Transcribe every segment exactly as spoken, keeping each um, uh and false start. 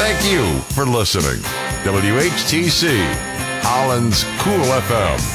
Thank you for listening. W H T C, Holland's Cool F M.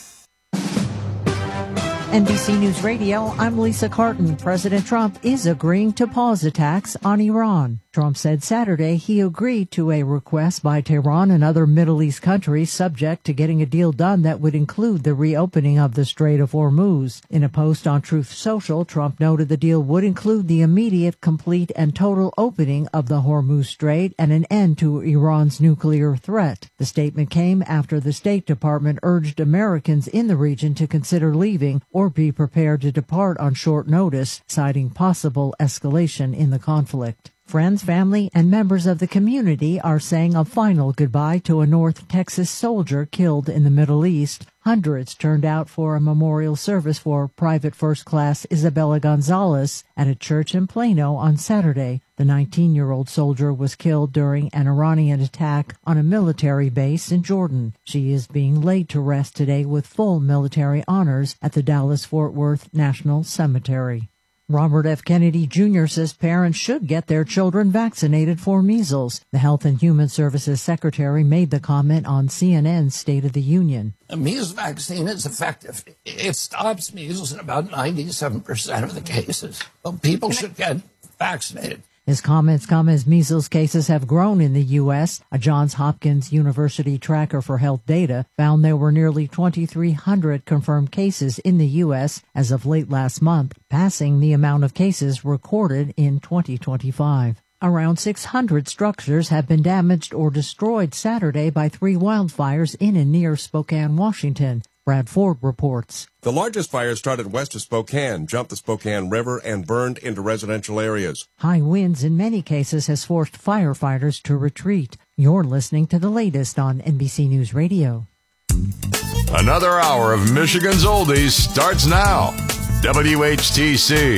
N B C News Radio, I'm Lisa Carton. President Trump is agreeing to pause attacks on Iran. Trump said Saturday he agreed to a request by Tehran and other Middle East countries subject to getting a deal done that would include the reopening of the Strait of Hormuz. In a post on Truth Social, Trump noted the deal would include the immediate, complete, and total opening of the Hormuz Strait and an end to Iran's nuclear threat. The statement came after the State Department urged Americans in the region to consider leaving or be prepared to depart on short notice, citing possible escalation in the conflict. Friends, family, and members of the community are saying a final goodbye to a North Texas soldier killed in the Middle East. Hundreds turned out for a memorial service for Private First Class Isabella Gonzalez at a church in Plano on Saturday. The nineteen-year-old soldier was killed during an Iranian attack on a military base in Jordan. She is being laid to rest today with full military honors at the Dallas-Fort Worth National Cemetery. Robert F. Kennedy Junior says parents should get their children vaccinated for measles. The Health and Human Services Secretary made the comment on C N N's State of the Union. A measles vaccine is effective. It stops measles in about ninety-seven percent of the cases. Well, people should get vaccinated. His comments come as measles cases have grown in the U S. A Johns Hopkins University tracker for health data found there were nearly twenty-three hundred confirmed cases in the U S as of late last month, passing the amount of cases recorded in twenty twenty-five. Around six hundred structures have been damaged or destroyed Saturday by three wildfires in and near Spokane, Washington. Brad Ford reports. The largest fire started west of Spokane, jumped the Spokane River, and burned into residential areas. High winds in many cases has forced firefighters to retreat. You're listening to the latest on N B C News Radio. Another hour of Michigan's Oldies starts now. W H T C.